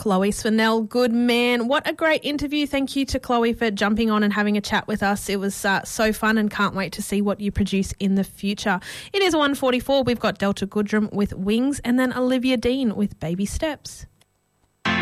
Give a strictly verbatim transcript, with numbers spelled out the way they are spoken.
Chloe Svanell. Good man. What a great interview. Thank you to Chloe for jumping on and having a chat with us. It was uh, so fun and can't wait to see what you produce in the future. It is one forty-four. We've got Delta Goodrum with Wings and then Olivia Dean with Baby Steps.